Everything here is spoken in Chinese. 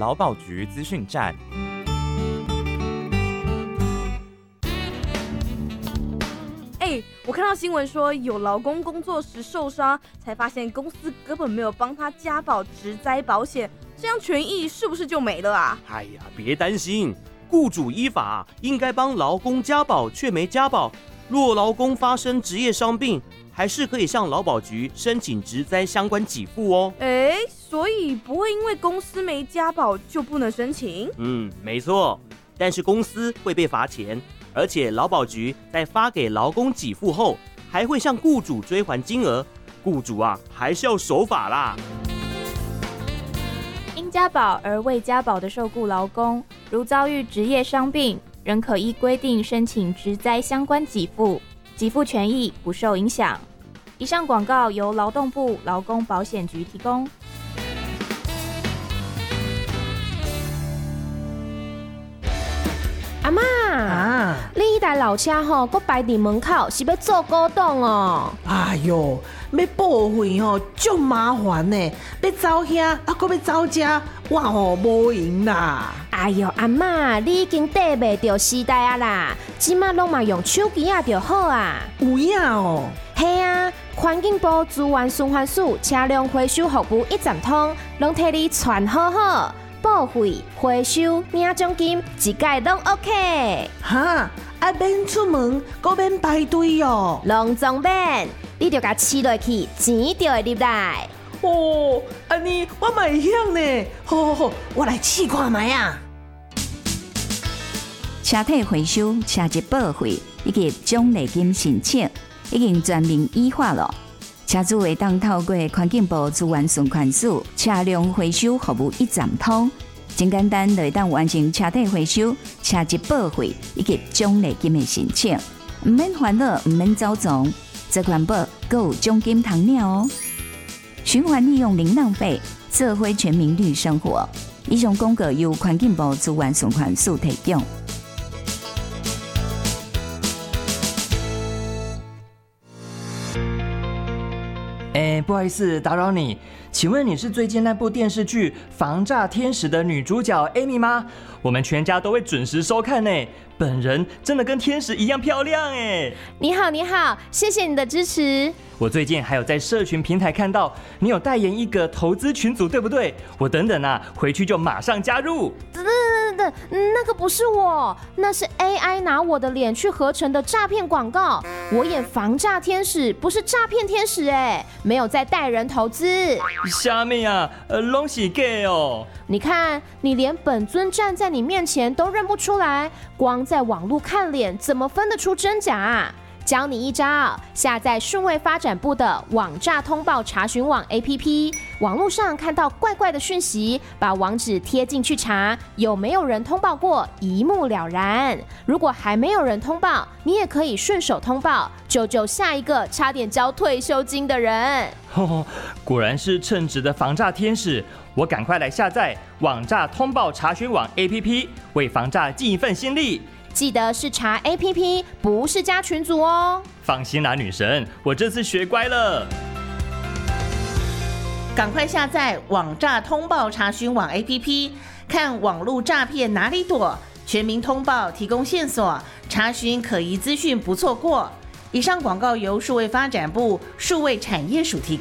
劳保局资讯站。 我看到新闻说有劳工工作时受伤，才发现公司根本没有帮他加保职灾保险，这样权益是不是就没了啊？ 哎呀，别担心，雇主依法应该帮劳工加保，却没加保。若劳工发生职业伤病，还是可以向劳保局申请职灾相关给付哦。 所以不会因为公司没加保就不能申请？ 没错，但是公司会被罚钱。而且劳保局在发给劳工给付后，还会向雇主追还金额，雇主还是要守法啦。 因加保而未加保的受雇劳工，如遭遇职业伤病，仍可依规定申请职灾相关给付，给付权益不受影响。以上广告由劳动部劳工保险局提供。 阿嬷你迄台老车吼，搁摆伫门口，是要做古董哦？ 哎哟，要报废吼，足麻烦呢。要走遐，搁要走遮，我吼无闲啦。 哎哟，阿嬷，你已经跟袂着时代啊啦，即马拢嘛用手机就好啊。 有影哦。 嘿啊，环境部资源循环署车辆回收服务一站通，拢替你传好好。报废、回收、领奖金，一概拢 OK。 哈，免出门，搁免排队哦。 拢总免，你就甲饲落去，钱就会入来。 哦，安尼我嘛会晓呢。好，我来试看卖啊。 车体回收、车籍报废以及奖励金申請，已經全面依法了。車主會當透過環境部資源循環署車輛回收服務一站通，真簡單就會當完成車體回收、車籍報廢以及獎勵金的申請，唔免煩惱，唔免走總，這款保還有獎金通領哦。循環利用零浪費，社會全民綠生活。以上廣告由環境部資源循環署提供。 不好意思打扰你，请问你是最近那部电视剧《防诈天使》的女主角 Amy 吗？我们全家都会准时收看呢，本人真的跟天使一样漂亮哎！ 你好，你好，谢谢你的支持。 我最近还有在社群平台看到你有代言一个投资群组，对不对？我等等回去就马上加入。 那个不是我，那是 AI 拿我的脸去合成的诈骗广告。我演防诈天使，不是诈骗天使哎，没有在带人投资。 虾米啊，拢是假哦！ 你看，你连本尊站在你面前都认不出来，光在网络看脸，怎么分得出真假啊？教你一招，下载数位发展部的网诈通报查询网 APP， 网络上看到怪怪的讯息，把网址贴进去查，有没有人通报过，一目了然。如果还没有人通报，你也可以顺手通报，救下一个差点交退休金的人。 果然是称职的防诈天使，我赶快来下载网诈通报查询网 APP， 为防诈尽一份心力。 记得是查 APP， 不是加群组哦。 放心啦，女神，我这次学乖了。 赶快下载网诈通报查询网 APP， 看网络诈骗哪里躲，全民通报提供线索，查询可疑资讯不错过。以上广告由数位发展部数位产业署提供。